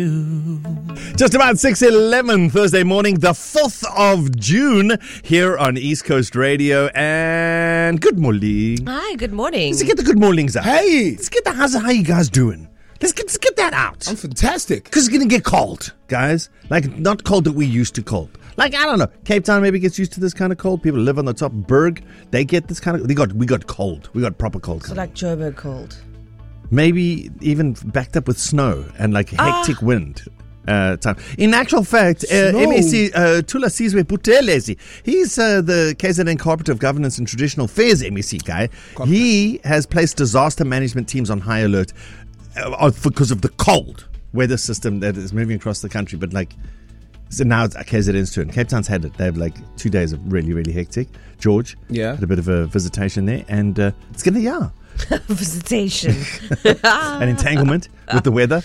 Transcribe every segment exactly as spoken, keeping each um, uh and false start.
Just about six eleven Thursday morning, the fourth of June, here on East Coast Radio. And good morning. Hi, good morning. Let's get the good mornings out. Hey! Let's get the how's how you guys doing? Let's get, let's get that out. I'm fantastic. Because it's going to get cold, guys. Like, not cold that we used to cold. Like, I don't know. Cape Town maybe gets used to this kind of cold. People who live on the top. Berg, they get this kind of... They got, we got cold. We got proper cold. So like Joburg cold. Maybe even backed up with snow and like hectic ah. wind. Uh, time. In actual fact, uh, M A C uh, Tula Sizwe Buthelezi, he's uh, the K Z N Cooperative Governance and Traditional Affairs M A C guy. Copy. He has placed disaster management teams on high alert uh, because of the cold weather system that is moving across the country. But like, so now it's K Z N's turn. Cape Town's had it. They have like two days of really, really hectic. George yeah. had a bit of a visitation there, and uh, it's going to, yeah. Visitation. An entanglement with the weather.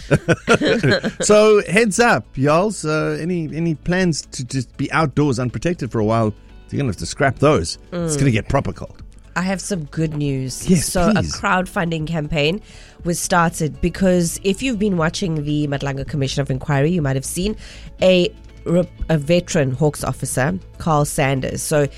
So heads up, y'all. Uh, any any plans to just be outdoors unprotected for a while? You're gonna have to scrap those. Mm. It's gonna get proper cold. I have some good news. Yes, so please. A crowdfunding campaign was started because if you've been watching the Madlanga Commission of Inquiry, you might have seen a a veteran Hawks officer, Carl Sanders. So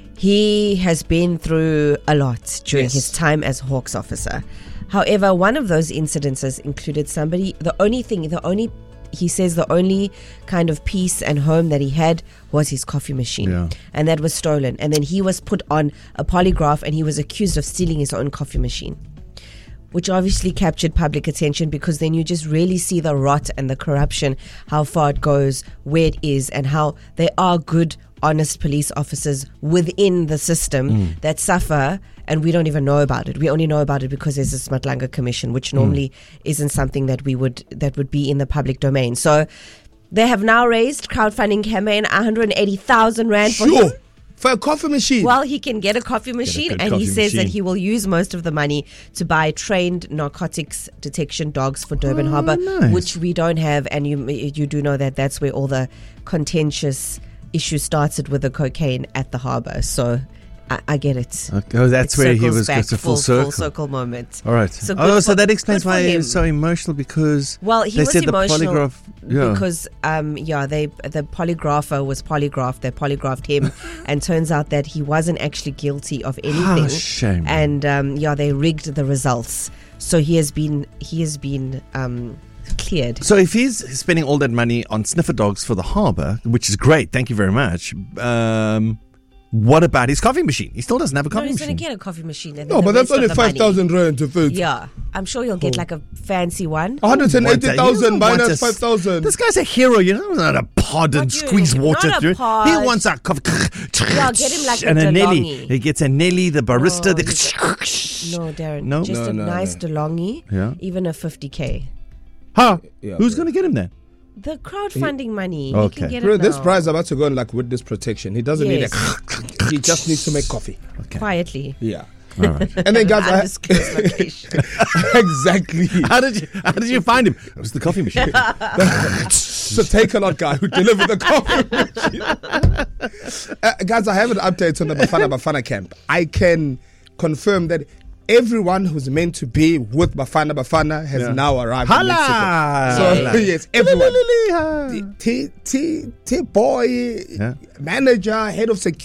he has been through a lot during yes. his time as Hawks officer. However, one of those incidences included somebody, the only thing, the only, he says the only kind of peace and home that he had was his coffee machine. Yeah. And that was stolen. And then he was put on a polygraph and he was accused of stealing his own coffee machine, which obviously captured public attention because then you just really see the rot and the corruption, how far it goes, where it is, and how there are good, honest police officers within the system mm. that suffer, and we don't even know about it. We only know about it because there's this Madlanga Commission, which normally mm. isn't something that we would that would be in the public domain. So they have now raised crowdfunding campaign one hundred eighty thousand rand for sure. him. For a coffee machine. Well, he can get a coffee machine, a and coffee he says machine. that he will use most of the money to buy trained narcotics detection dogs for Durban oh, Harbour, nice. which we don't have. And you you do know that that's where all the contentious issue started with the cocaine at the harbour. So I, I get it. Okay. Oh, that's it where he was. Back, it's a full, full circle. Full circle moment. All right. So oh, so for, that explains why he him. was so emotional because well, he they was said emotional the polygraph. Yeah. because um, yeah, they the polygrapher was polygraphed. They polygraphed him, and turns out that he wasn't actually guilty of anything. Oh, shame. And um, yeah, they rigged the results. So he has been he has been. Um, cleared. So if he's spending all that money on sniffer dogs for the harbour, which is great, thank you very much, um, what about his coffee machine? He still doesn't have a coffee no, he's machine. going to get a coffee machine. And no, but that's only five thousand rand to food. Yeah, I'm sure he'll get like a fancy one. one hundred eighty thousand minus five thousand. This guy's a hero, you know, not a pod and squeeze water not through. A pod. He wants a coffee. Yeah, get him like and a, a Nelly. DeLonghi. He gets a Nelly, the barista. Oh, the no, Darren. No? Just no, a no, nice no. DeLonghi. Yeah. Even a fifty K. Huh? Yeah, Who's bro. going to get him then? The crowdfanding money. Okay. He can get Bro, it this now. prize is about to go on like witness protection. He doesn't Yes. need a. He just needs to make coffee. Okay. Quietly. Yeah. All right. And then guys, I, Undisclosed location. exactly. How did you How did you find him? It was the coffee machine. So take a lot guy who delivered the coffee machine. uh, guys, I have an update on the Bafana Bafana camp. I can confirm that everyone who's meant to be with Bafana Bafana has Yeah. now arrived Hala! in Mexico. So yes, everyone. T T T boy, Yeah. manager, head of security.